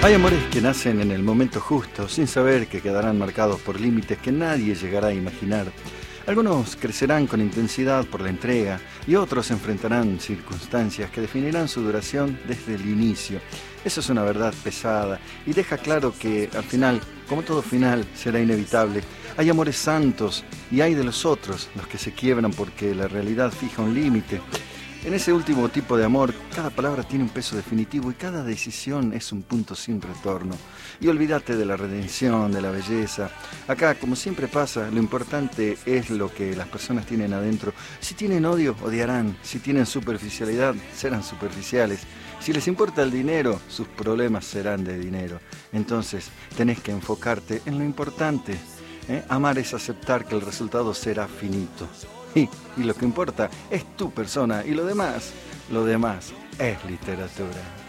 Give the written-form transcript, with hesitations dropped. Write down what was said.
Hay amores que nacen en el momento justo, sin saber que quedarán marcados por límites que nadie llegará a imaginar. Algunos crecerán con intensidad por la entrega y otros enfrentarán circunstancias que definirán su duración desde el inicio. Eso es una verdad pesada y deja claro que al final, como todo final, será inevitable. Hay amores santos y hay de los otros, los que se quiebran porque la realidad fija un límite. En ese último tipo de amor, cada palabra tiene un peso definitivo y cada decisión es un punto sin retorno. Y olvídate de la redención, de la belleza. Acá, como siempre pasa, lo importante es lo que las personas tienen adentro. Si tienen odio, odiarán. Si tienen superficialidad, serán superficiales. Si les importa el dinero, sus problemas serán de dinero. Entonces, tenés que enfocarte en lo importante. Amar es aceptar que el resultado será finito. Y lo que importa es tu persona y lo demás es literatura.